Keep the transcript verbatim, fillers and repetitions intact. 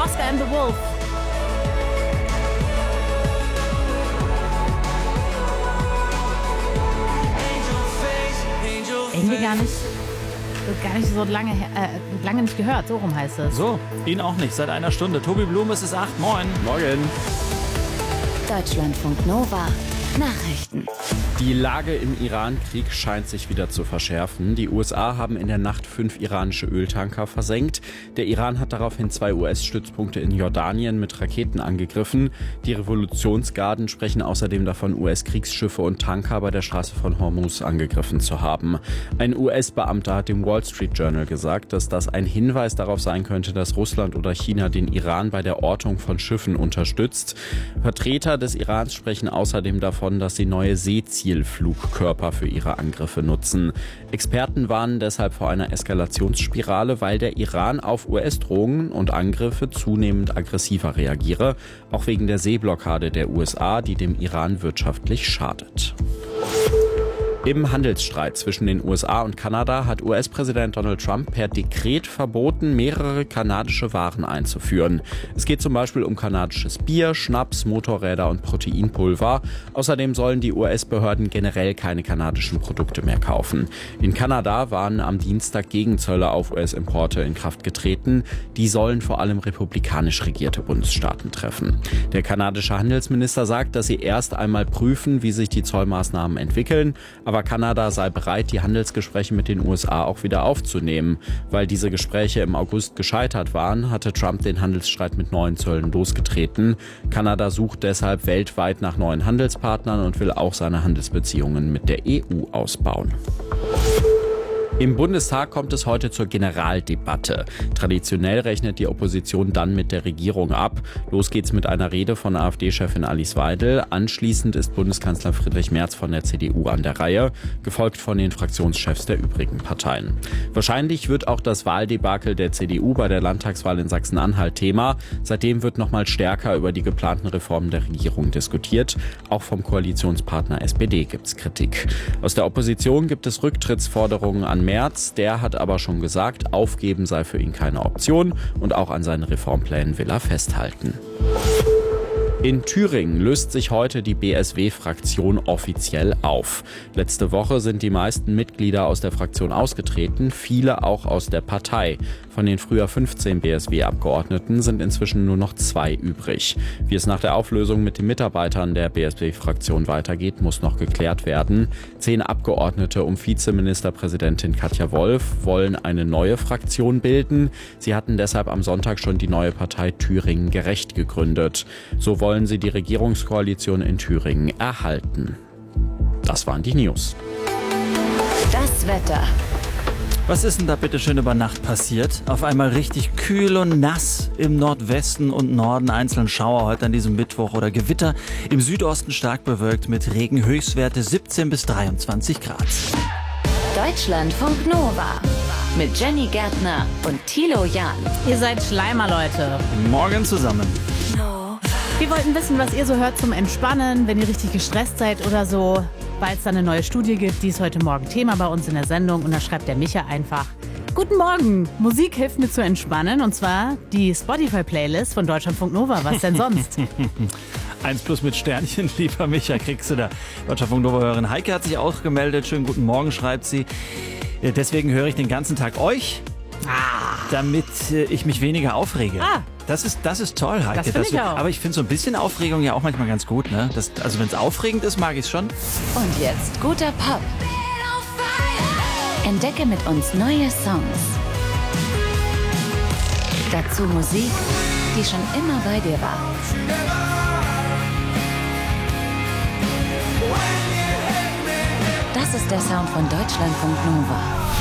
Oscar and the Wolf. Irgendwie gar nicht, gar nicht so lange, äh, lange nicht gehört, so rum heißt es. So, ihn auch nicht, seit einer Stunde. Tobi Blum, es ist acht, moin. Morgen. Deutschlandfunk Nova Nachrichten. Die Lage im Iran-Krieg scheint sich wieder zu verschärfen. Die U S A haben in der Nacht fünf iranische Öltanker versenkt. Der Iran hat daraufhin zwei U S-Stützpunkte in Jordanien mit Raketen angegriffen. Die Revolutionsgarden sprechen außerdem davon, U S-Kriegsschiffe und Tanker bei der Straße von Hormuz angegriffen zu haben. Ein U S-Beamter hat dem Wall Street Journal gesagt, dass das ein Hinweis darauf sein könnte, dass Russland oder China den Iran bei der Ortung von Schiffen unterstützt. Vertreter des Irans sprechen außerdem davon, dass sie neue Seezielflugkörper für ihre Angriffe nutzen. Experten warnen deshalb vor einer Eskalationsspirale, weil der Iran auf U S-Drohungen und Angriffe zunehmend aggressiver reagiere, auch wegen der Seeblockade der U S A, die dem Iran wirtschaftlich schadet. Im Handelsstreit zwischen den U S A und Kanada hat U S-Präsident Donald Trump per Dekret verboten, mehrere kanadische Waren einzuführen. Es geht zum Beispiel um kanadisches Bier, Schnaps, Motorräder und Proteinpulver. Außerdem sollen die U S-Behörden generell keine kanadischen Produkte mehr kaufen. In Kanada waren am Dienstag Gegenzölle auf U S-Importe in Kraft getreten. Die sollen vor allem republikanisch regierte Bundesstaaten treffen. Der kanadische Handelsminister sagt, dass sie erst einmal prüfen, wie sich die Zollmaßnahmen entwickeln. Aber Kanada sei bereit, die Handelsgespräche mit den U S A auch wieder aufzunehmen. Weil diese Gespräche im August gescheitert waren, hatte Trump den Handelsstreit mit neuen Zöllen losgetreten. Kanada sucht deshalb weltweit nach neuen Handelspartnern und will auch seine Handelsbeziehungen mit der E U ausbauen. Im Bundestag kommt es heute zur Generaldebatte. Traditionell rechnet die Opposition dann mit der Regierung ab. Los geht's mit einer Rede von AfD-Chefin Alice Weidel. Anschließend ist Bundeskanzler Friedrich Merz von der C D U an der Reihe, gefolgt von den Fraktionschefs der übrigen Parteien. Wahrscheinlich wird auch das Wahldebakel der C D U bei der Landtagswahl in Sachsen-Anhalt Thema. Seitdem wird nochmal stärker über die geplanten Reformen der Regierung diskutiert. Auch vom Koalitionspartner S P D gibt's Kritik. Aus der Opposition gibt es Rücktrittsforderungen an Merz. Der hat aber schon gesagt, aufgeben sei für ihn keine Option und auch an seinen Reformplänen will er festhalten. In Thüringen löst sich heute die B S W-Fraktion offiziell auf. Letzte Woche sind die meisten Mitglieder aus der Fraktion ausgetreten, viele auch aus der Partei. Von den früher fünfzehn B S W-Abgeordneten sind inzwischen nur noch zwei übrig. Wie es nach der Auflösung mit den Mitarbeitern der B S W-Fraktion weitergeht, muss noch geklärt werden. Zehn Abgeordnete um Vizeministerpräsidentin Katja Wolf wollen eine neue Fraktion bilden. Sie hatten deshalb am Sonntag schon die neue Partei Thüringen gerecht gegründet. So wollen wollen sie die Regierungskoalition in Thüringen erhalten. Das waren die News. Das Wetter. Was ist denn da bitte schön über Nacht passiert? Auf einmal richtig kühl und nass im Nordwesten und Norden, einzelne Schauer heute an diesem Mittwoch oder Gewitter. Im Südosten stark bewölkt mit Regen, Höchstwerte siebzehn bis dreiundzwanzig Grad. Deutschlandfunk Nova mit Jenny Gärtner und Thilo Jahn. Ihr seid Schleimer, Leute. Morgen zusammen. Wir wollten wissen, was ihr so hört zum Entspannen, wenn ihr richtig gestresst seid oder so, weil es da eine neue Studie gibt. Die ist heute Morgen Thema bei uns in der Sendung und da schreibt der Micha einfach: Guten Morgen, Musik hilft mir zu entspannen und zwar die Spotify-Playlist von Deutschlandfunk Nova. Was denn sonst? Eins plus mit Sternchen, lieber Micha, kriegst du da. Deutschlandfunk Nova-Hörerin Heike hat sich auch gemeldet. Schönen guten Morgen, schreibt sie. Deswegen höre ich den ganzen Tag euch, ah. damit ich mich weniger aufrege. Ah. Das ist, das ist toll, Heike. Das finde ich auch. Aber ich finde so ein bisschen Aufregung ja auch manchmal ganz gut, ne? Das, also wenn es aufregend ist, mag ich es schon. Und jetzt guter Pop. Entdecke mit uns neue Songs. Dazu Musik, die schon immer bei dir war. Das ist der Sound von Deutschlandfunk Nova.